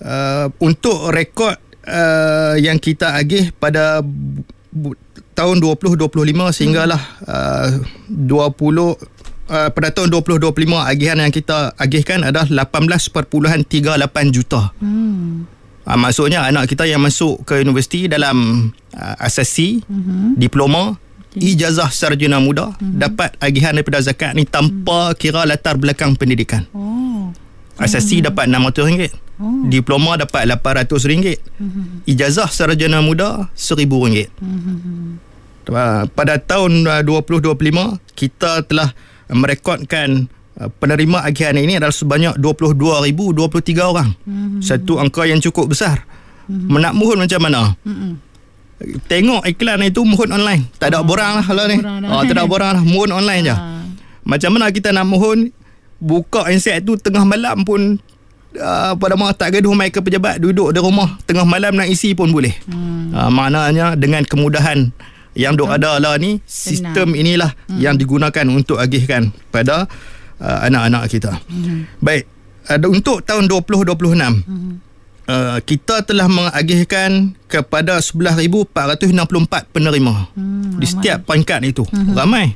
untuk rekod yang kita agih pada tahun 2025 sehinggalah pada tahun 2025 agihan yang kita agihkan adalah 18.38 juta. Maksudnya anak kita yang masuk ke universiti dalam asasi, diploma, ijazah sarjana muda dapat agihan daripada zakat ni tanpa kira latar belakang pendidikan. Asasi dapat RM600, diploma dapat RM800, ijazah sarjana muda RM1,000. Pada tahun 2025 kita telah merekodkan penerima agihan ini adalah sebanyak 22,023 orang. Satu angka yang cukup besar. Nak mohon macam mana? Tengok iklan itu mohon online. Tak ada borang lah kalau ni. Tak ada borang lah. Mohon online je. Macam mana kita nak mohon? Buka handset tu tengah malam pun pada masa tak gaduh mai ke pejabat, duduk di rumah tengah malam nak isi pun boleh. Maknanya dengan kemudahan yang ada lah ni, sistem inilah yang digunakan untuk agihkan pada anak-anak kita. Baik, untuk tahun 2026 kita telah mengagihkan kepada 11,464 penerima di setiap peringkat itu. Ramai.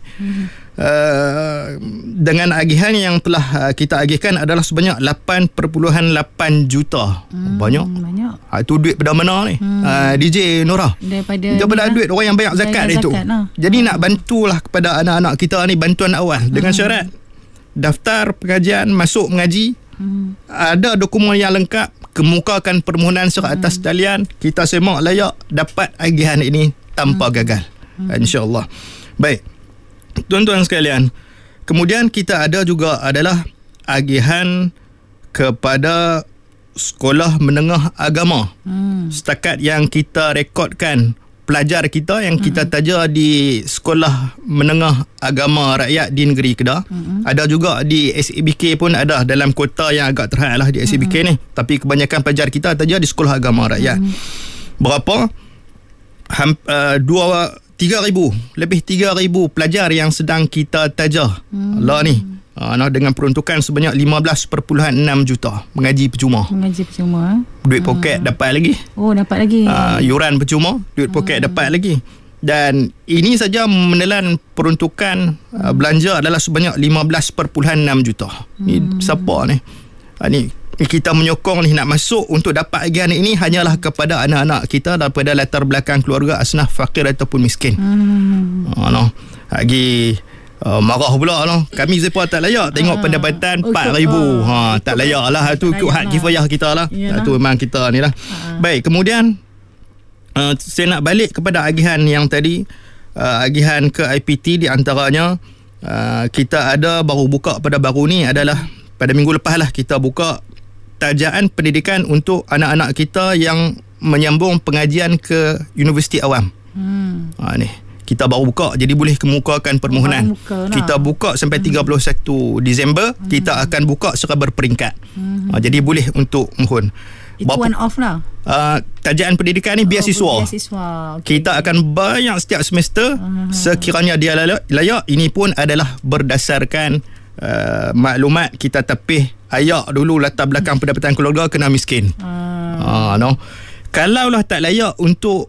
Dengan agihan yang telah kita agihkan adalah sebanyak 8.8 juta. Banyak. Itu duit pada mana ni? DJ Nora. Daripada duit orang yang banyak zakat itu. Jadi nak bantulah kepada anak-anak kita ni bantuan awal dengan syarat daftar pengajian, masuk mengaji, ada dokumen yang lengkap, kemukakan permohonan surat atas talian, kita semak layak dapat agihan ini tanpa gagal, insya-Allah. Baik, tuan-tuan sekalian, kemudian kita ada juga adalah agihan kepada sekolah menengah agama. Setakat yang kita rekodkan pelajar kita yang kita taja di sekolah menengah agama rakyat di negeri Kedah. Ada juga di SABK pun ada dalam kota yang agak terhad lah di SABK ni. Tapi kebanyakan pelajar kita taja di sekolah agama rakyat. Berapa? 3,000, lebih 3,000 pelajar yang sedang kita taja lah ni. Dengan peruntukan sebanyak 15.6 juta mengaji percuma. Duit poket dapat lagi. Dapat lagi. Yuran percuma, duit poket dapat lagi. Dan ini saja menelan peruntukan belanja adalah sebanyak 15.6 juta. Ni siapa ni? Ni kita menyokong ni nak masuk untuk dapat agihan ini hanyalah kepada anak-anak kita daripada latar belakang keluarga asnaf fakir ataupun miskin. Lagi marah pula lah. Kami Zepa tak layak tengok pendapatan 4,000. Tak layak lah. Itu ikut hak kifayah kita lah. Itu memang kita ni lah. Baik, kemudian saya nak balik kepada agihan yang tadi. Agihan ke IPT di antaranya kita ada baru buka pada baru ni adalah pada minggu lepas lah kita buka tajaan pendidikan untuk anak-anak kita yang menyambung pengajian ke universiti awam. Ni kita baru buka, jadi boleh kemukakan permohonan. Kita buka sampai 31 Disember, kita akan buka secara berperingkat. Jadi boleh untuk mohon. Itu one off lah. Tajaan pendidikan ni biasiswa. Okay. Kita akan bayar setiap semester sekiranya dia layak. Ini pun adalah berdasarkan maklumat kita tapih ayak dulu latar belakang pendapatan keluarga kena miskin. Kalau lah tak layak untuk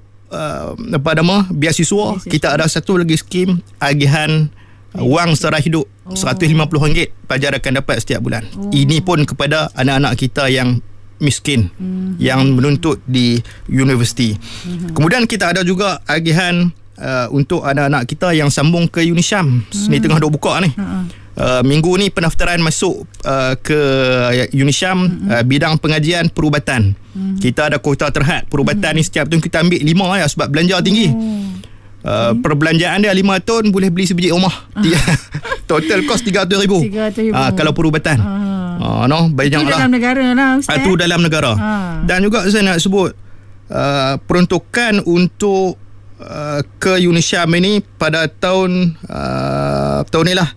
biasiswa, kita ada satu lagi skim agihan wang sara hidup RM150 pelajar akan dapat setiap bulan. Ini pun kepada anak-anak kita yang miskin yang menuntut di universiti. Kemudian kita ada juga agihan untuk anak-anak kita yang sambung ke UNISYAM. Ni tengah duk buka ni. Minggu ni pendaftaran masuk ke UNISYAM bidang pengajian perubatan. Kita ada kuota terhad perubatan ni, setiap tahun kita ambil 5 ya, sebab belanja tinggi. Perbelanjaan dia 5 tahun boleh beli sebiji rumah. Total cost RM300,000. Kalau perubatan. Banyak itu dalam negara lah, Ustaz. Itu dalam negara. Dan juga saya nak sebut peruntukan untuk ke UNISYAM ini pada tahun ni lah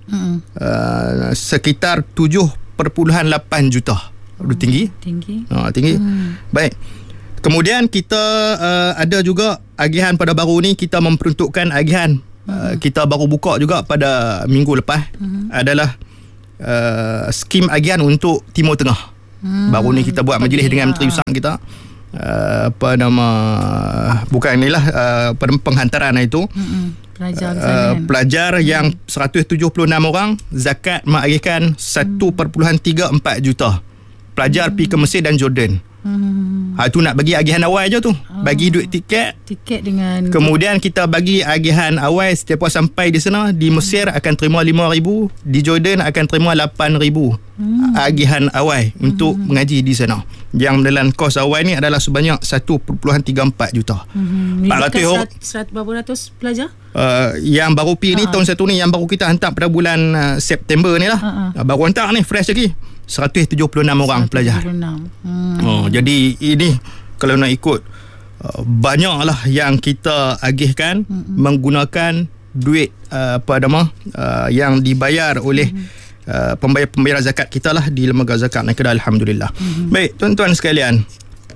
sekitar 7.8 juta. Tinggi. Baik. Kemudian kita ada juga agihan pada baru ni, kita memperuntukkan agihan kita baru buka juga pada minggu lepas adalah skim agihan untuk Timur Tengah. Baru ni kita buat majlis dengan Menteri Besar kita. Bukan inilah penghantaran itu. Pelajar yang 176 orang, zakat mengagihkan 1.34 juta. Pelajar pergi ke Mesir dan Jordan. Itu nak bagi agihan awal je tu. Bagi duit tiket dengan, kemudian kita bagi agihan awal. Setiap sampai di sana, di Mesir akan terima 5,000, di Jordan akan terima 8,000 agihan awal untuk mengaji di sana. Yang dalam kos awal ni adalah sebanyak 1.34 juta. 400 berapa ratus pelajar? Yang baru pergi ni tahun satu ni, yang baru kita hantar pada bulan September ni lah. Baru hantar ni, fresh lagi. 176 orang pelajar. Jadi ini kalau nak ikut, banyaklah yang kita agihkan menggunakan duit yang dibayar oleh pembayar zakat kita lah di lembaga zakat negara. Alhamdulillah. Baik, tuan-tuan sekalian,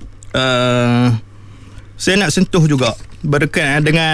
saya nak sentuh juga berkaitan dengan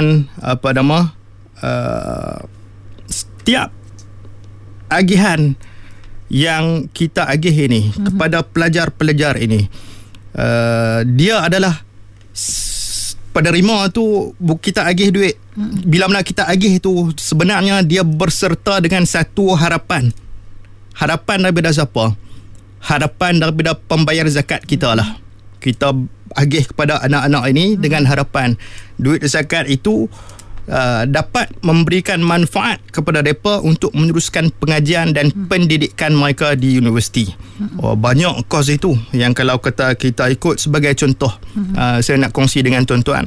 setiap agihan yang kita agih ini kepada pelajar-pelajar ini, dia adalah penerima tu, kita agih duit. Bila mana kita agih tu, sebenarnya dia berserta dengan satu harapan. Harapan daripada siapa? Harapan daripada pembayar zakat kita lah. Kita agih kepada anak-anak ini dengan harapan duit zakat itu dapat memberikan manfaat kepada mereka untuk meneruskan pengajian dan pendidikan mereka di universiti. Banyak kos itu yang kalau kita ikut sebagai contoh, saya nak kongsi dengan tuan-tuan.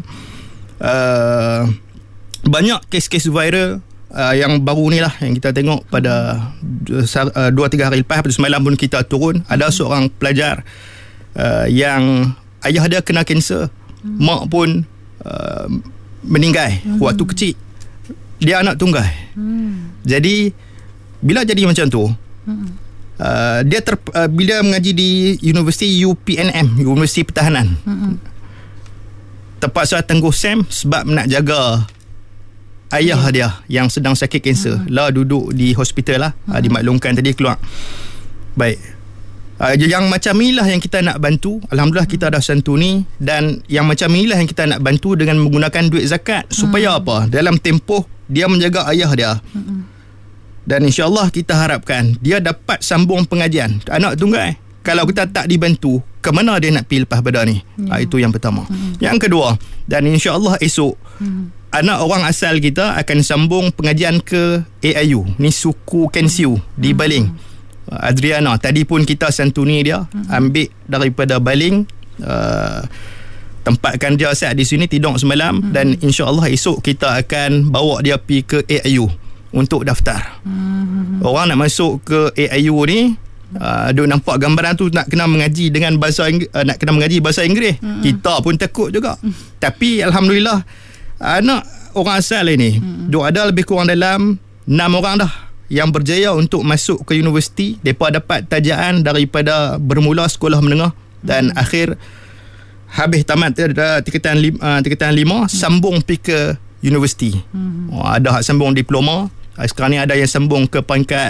Banyak kes-kes viral yang baru ni lah yang kita tengok pada 2-3 hari lepas. Pada semalam pun kita turun, ada seorang pelajar yang ayah dia kena kanser, mak pun meninggal waktu kecil. Dia anak tunggal. Jadi bila jadi macam tu, dia bila mengaji di Universiti UPNM, Universiti Pertahanan, terpaksa tangguh SEM sebab nak jaga ayah dia yang sedang sakit kanser. Lah duduk di hospital lah, dimaklumkan tadi keluar. Baik, yang macam inilah yang kita nak bantu. Alhamdulillah kita dah santuni, dan yang macam inilah yang kita nak bantu dengan menggunakan duit zakat. Supaya apa? Dalam tempoh dia menjaga ayah dia, dan insyaAllah kita harapkan dia dapat sambung pengajian. Anak tunggal, kalau kita tak dibantu, ke mana dia nak pergi lepas pada ni? Itu yang pertama. Yang kedua, dan insyaAllah esok anak orang asal kita akan sambung pengajian ke AIU, ni suku Kensiu di Baling. Adriana, tadi pun kita santuni dia, ambil daripada Baling, tempatkan dia siap di sini, tidur semalam, dan insyaAllah esok kita akan bawa dia pergi ke AIU untuk daftar. Orang nak masuk ke AIU ni, duk nampak gambaran tu nak kena mengaji dengan bahasa nak kena mengaji bahasa Inggeris. Kita pun takut juga. Tapi alhamdulillah anak orang asal ini duk ada lebih kurang dalam 6 orang dah yang berjaya untuk masuk ke universiti. Mereka dapat tajaan daripada bermula sekolah menengah dan akhir habis tamat tingkatan 5 sambung pergi ke universiti. Ada hak sambung diploma. Sekarang ni ada yang sambung ke peringkat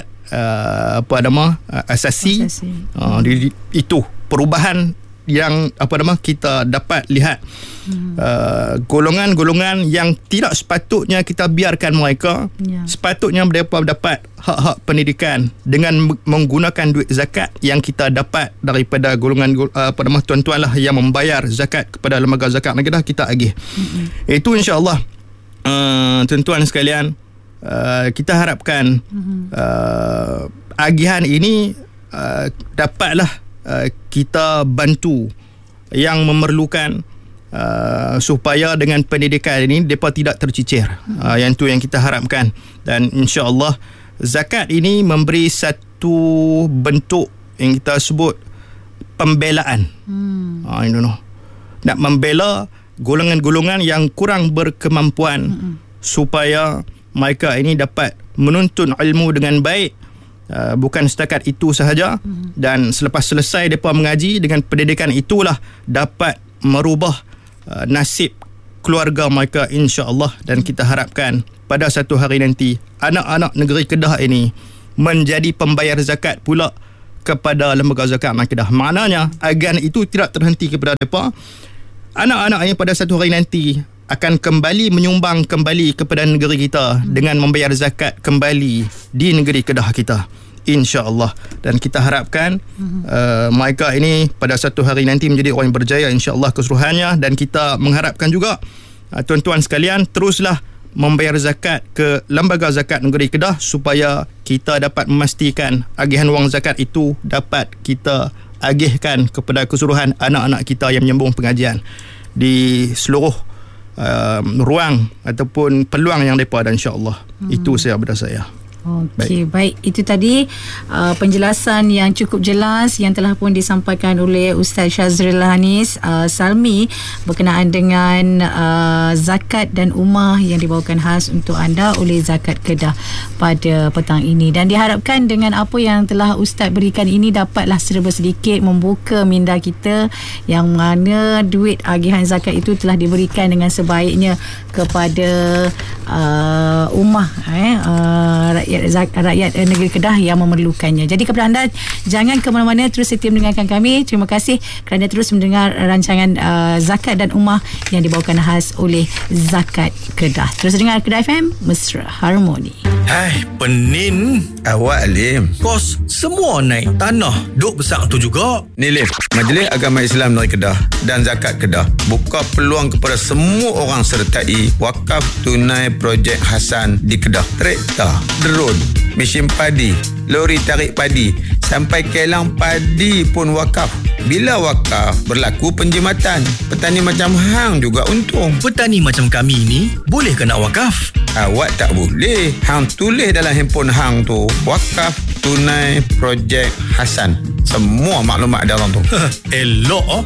asasi. Itu perubahan yang kita dapat lihat. Golongan-golongan yang tidak sepatutnya kita biarkan mereka, sepatutnya mereka dapat hak-hak pendidikan dengan menggunakan duit zakat yang kita dapat daripada golongan tuan-tuan lah yang membayar zakat kepada lembaga zakat negara, kita agih. Itu insyaAllah tuan-tuan sekalian, kita harapkan agihan ini dapatlah kita bantu yang memerlukan, supaya dengan pendidikan ini mereka tidak tercicir. Yang tu yang kita harapkan. Dan insya-Allah zakat ini memberi satu bentuk yang kita sebut pembelaan. Nak membela golongan-golongan yang kurang berkemampuan, supaya mereka ini dapat menuntut ilmu dengan baik. Bukan setakat itu sahaja, dan selepas selesai mereka mengaji, dengan pendidikan itulah dapat merubah nasib keluarga mereka insya-Allah. Dan kita harapkan pada satu hari nanti anak-anak negeri Kedah ini menjadi pembayar zakat pula kepada lembaga zakat Aman Kedah. Maknanya agan itu tidak terhenti kepada mereka. Anak-anak yang pada satu hari nanti akan kembali menyumbang kembali kepada negeri kita dengan membayar zakat kembali di negeri Kedah kita, insya-Allah. Dan kita harapkan mereka ini pada satu hari nanti menjadi orang yang berjaya, insya-Allah keseluruhannya. Dan kita mengharapkan juga tuan-tuan sekalian teruslah membayar zakat ke lembaga zakat negeri Kedah supaya kita dapat memastikan agihan wang zakat itu dapat kita agihkan kepada keseluruhan anak-anak kita yang menyambung pengajian di seluruh ruang ataupun peluang yang mereka ada, insya-Allah. Itu saya pada saya. Okey, baik. Itu tadi penjelasan yang cukup jelas yang telah pun disampaikan oleh Ustaz Syazril Hanis Salmi berkenaan dengan zakat dan umah yang dibawakan khas untuk anda oleh Zakat Kedah pada petang ini. Dan diharapkan dengan apa yang telah Ustaz berikan ini dapatlah serba sedikit membuka minda kita, yang mana duit agihan zakat itu telah diberikan dengan sebaiknya kepada umah rakyat negeri Kedah yang memerlukannya. Jadi kepada anda, jangan ke mana-mana, terus setia mendengarkan kami. Terima kasih kerana terus mendengar rancangan Zakat dan Umah yang dibawakan khas oleh Zakat Kedah. Terus dengar Kedah FM, Mesra Harmoni. Hai, penin. Awak Lim. Kos semua naik. Tanah duk besar tu juga. Ni Lim, Majlis Agama Islam Negeri Kedah dan Zakat Kedah buka peluang kepada semua orang sertai wakaf tunai projek Hasan di Kedah. Traktor, drone, mesin padi, lori tarik padi, sampai kelang padi pun wakaf. Bila wakaf, berlaku penjimatan. Petani macam hang juga untung. Petani macam kami ni boleh ke nak wakaf? Awak tak boleh. Hang tulis dalam handphone hang tu, wakaf tunai projek Hasan. Semua maklumat ada orang tu. Elok.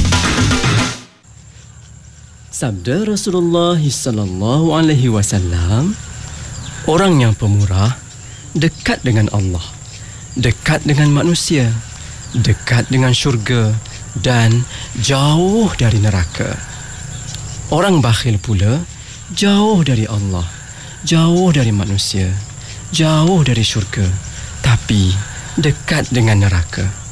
Sabda Rasulullah sallallahu alaihi wasallam, orang yang pemurah dekat dengan Allah, dekat dengan manusia, dekat dengan syurga dan jauh dari neraka. Orang bakhil pula jauh dari Allah, jauh dari manusia, jauh dari syurga, tapi dekat dengan neraka.